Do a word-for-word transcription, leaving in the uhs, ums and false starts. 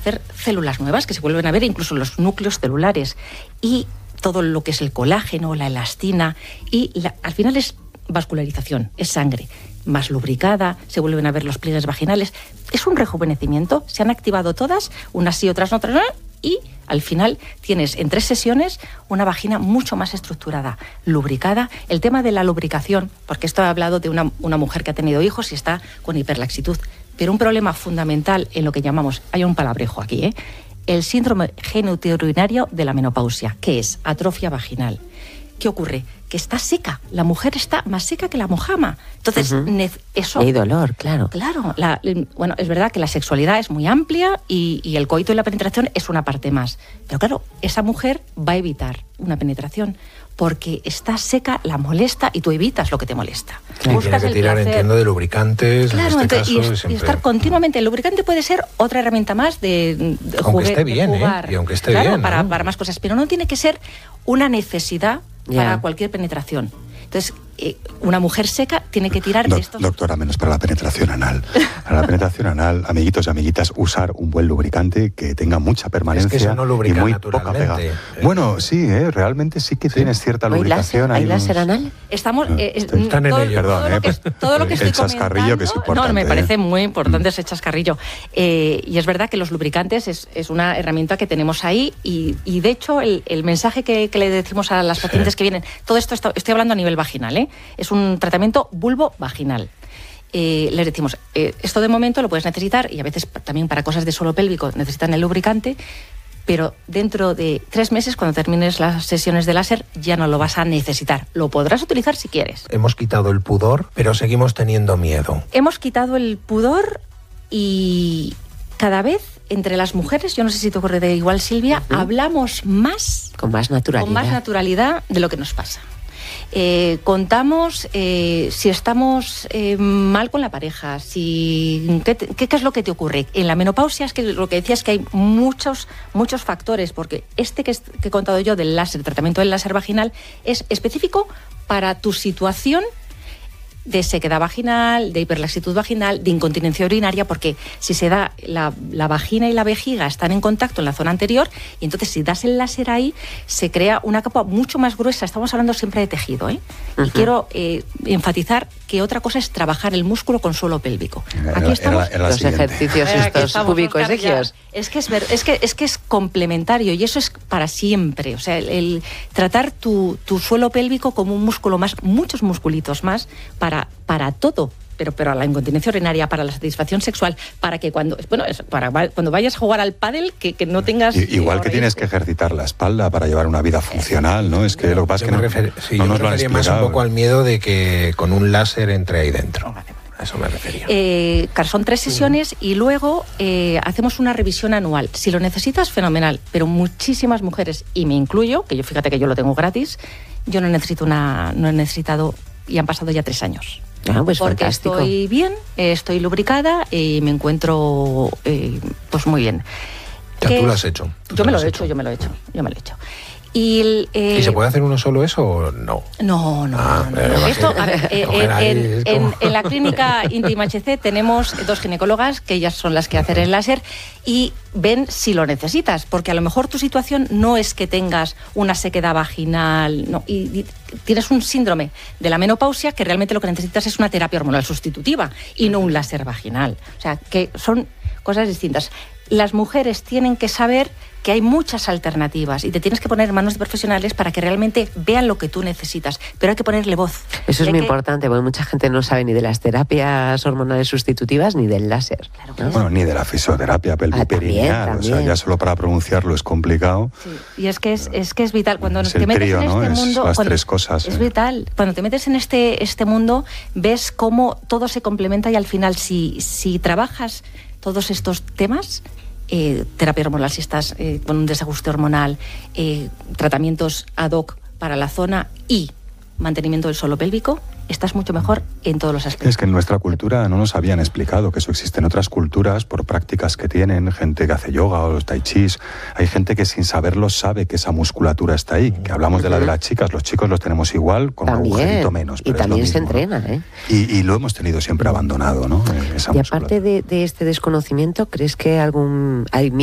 hacer células nuevas que se vuelven a ver, incluso los núcleos celulares. Y todo lo que es el colágeno, la elastina, y la, al final es vascularización, es sangre más lubricada, se vuelven a ver los pliegues vaginales. Es un rejuvenecimiento, se han activado todas, unas sí, otras no, otras no, y al final tienes en tres sesiones una vagina mucho más estructurada, lubricada. El tema de la lubricación, porque esto he hablado de una, una mujer que ha tenido hijos y está con hiperlaxitud, pero un problema fundamental en lo que llamamos, hay un palabrejo aquí, ¿eh? el síndrome genitourinario de la menopausia, que es atrofia vaginal. ¿Qué ocurre? Que está seca, la mujer está más seca que la mojama. Entonces, uh-huh. eso... Hay dolor, claro. Claro, la, bueno, es verdad que la sexualidad es muy amplia y, y el coito y la penetración es una parte más. Pero claro, esa mujer va a evitar una penetración porque está seca, la molesta y tú evitas lo que te molesta. Claro. Buscas tiene que tirar, el entiendo, de lubricantes, claro, en este entonces, caso, y, es, siempre... y estar continuamente. El lubricante puede ser otra herramienta más de, de aunque jugué, esté bien, de jugar. ¿eh? Y aunque esté claro, bien, para, ¿no? para más cosas, pero no tiene que ser una necesidad yeah. para cualquier penetración. Entonces, eh, una mujer seca tiene que tirar Do- de estos... Doctora, menos para la penetración anal. Para la penetración anal, amiguitos y amiguitas, usar un buen lubricante que tenga mucha permanencia, es que eso no lubrica y muy poca pega. naturalmente. Bueno, sí, ¿eh? realmente sí que ¿Sí? tienes cierta ¿Hay lubricación. láser, ¿hay unos... láser anal? Estamos... No, Eh, estoy- están en todo, ello. todo, Perdón, lo que, eh, todo lo que estoy el chascarrillo que es importante. No, me parece ¿eh? muy importante Mm. ese chascarrillo. Eh, y es verdad que los lubricantes es, es una herramienta que tenemos ahí y, y de hecho, el, el mensaje que, que le decimos a las pacientes sí. que vienen, todo esto, está, estoy hablando a nivel vaginal, ¿eh? Es un tratamiento vulvo-vaginal. Eh, les decimos, eh, esto de momento lo puedes necesitar y a veces también para cosas de suelo pélvico necesitan el lubricante, pero dentro de tres meses, cuando termines las sesiones de láser, ya no lo vas a necesitar. Lo podrás utilizar si quieres. Hemos quitado el pudor, pero seguimos teniendo miedo. Hemos quitado el pudor y cada vez entre las mujeres, yo no sé si te ocurre de igual, Silvia, uh-huh. hablamos más... Con más naturalidad. Con más naturalidad de lo que nos pasa. Eh, contamos eh, si estamos eh, mal con la pareja, si ¿qué, qué, qué es lo que te ocurre. En la menopausia es que lo que decía es que hay muchos, muchos factores, porque este que, es, que he contado yo del láser, el tratamiento del láser vaginal, es específico para tu situación de sequedad vaginal, de hiperlaxitud vaginal, de incontinencia urinaria, porque si se da la, la vagina y la vejiga están en contacto en la zona anterior, y entonces si das el láser ahí, se crea una capa mucho más gruesa. Estamos hablando siempre de tejido, ¿eh? Uh-huh. Y quiero eh, enfatizar que otra cosa es trabajar el músculo con suelo pélvico. Era, Aquí estamos... era, era los ejercicios estos púbico-esegios. Es que es, ver, es que es que es complementario y eso es para siempre. O sea, el, el tratar tu, tu suelo pélvico como un músculo más, muchos musculitos más, para, para todo. Pero, pero a la incontinencia urinaria, para la satisfacción sexual, para que cuando bueno para cuando vayas a jugar al pádel, que, que no tengas... I, igual que tienes que ejercitar la espalda para llevar una vida funcional, ¿no? Es que yo, lo que pasa es que no, refer- sí, no yo nos me lo han refería más explicado. un poco al miedo de que con un láser entre ahí dentro. A eso me refería. Eh, son tres sesiones uh-huh. y luego eh, hacemos una revisión anual. Si lo necesitas, fenomenal, pero muchísimas mujeres, y me incluyo, que yo fíjate que yo lo tengo gratis, yo no necesito una, no he necesitado, y han pasado ya tres años. Ah, pues porque fantástico. Estoy bien, estoy lubricada y me encuentro eh, pues muy bien. Ya tú lo has hecho. Yo me lo he hecho, yo me lo he hecho, yo me lo he hecho. Y, el, eh, ¿Y se puede hacer uno solo eso o no? No, no, ah, no. no, no. Esto, a ver, eh, en, en, en la clínica Íntima H C tenemos dos ginecólogas que ellas son las que hacen el láser y ven si lo necesitas, porque a lo mejor tu situación no es que tengas una sequedad vaginal, no, y, y tienes un síndrome de la menopausia que realmente lo que necesitas es una terapia hormonal sustitutiva y no un láser vaginal. O sea, que son cosas distintas. Las mujeres tienen que saber que hay muchas alternativas y te tienes que poner en manos de profesionales para que realmente vean lo que tú necesitas, pero hay que ponerle voz. Eso es muy que... importante, porque mucha gente no sabe ni de las terapias hormonales sustitutivas ni del láser. Claro, ¿no? Bueno, ni de la fisioterapia pelviperineal, ah, o sea, ya solo para pronunciarlo es complicado. Sí. Y es que es, es que es vital cuando es te el metes trío, en ¿no? este es mundo, las cuando, tres cosas. es eh. vital. Cuando te metes en este este mundo, ves cómo todo se complementa y al final si si trabajas todos estos temas, Eh, terapia hormonal si estás eh, con un desajuste hormonal, eh, tratamientos ad hoc para la zona y mantenimiento del suelo pélvico, estás mucho mejor en todos los aspectos. Es que en nuestra cultura no nos habían explicado que eso existe en otras culturas por prácticas que tienen, gente que hace yoga o los tai chis. Hay gente que sin saberlo sabe que esa musculatura está ahí, que hablamos uh-huh. de la de las chicas, los chicos los tenemos igual, con también, un agujerito menos. Pero y también es lo mismo, se entrena, ¿no? ¿eh? Y, y lo hemos tenido siempre abandonado, ¿no? Esa y aparte de, de este desconocimiento, ¿crees que algún hay